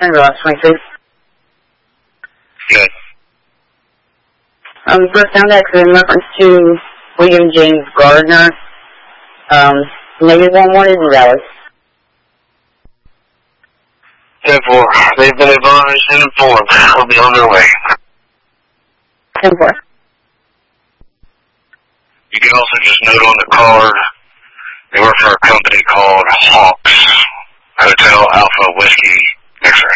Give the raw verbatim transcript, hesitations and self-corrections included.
Ross twenty-six. Good. Um, first down X in reference to William James Gardner. Um, negative one one is invalid. ten four. They've been advised and informed. They'll be on their way. ten four. You can also just note on the card, they work for a company called Hawks Hotel Alpha Whiskey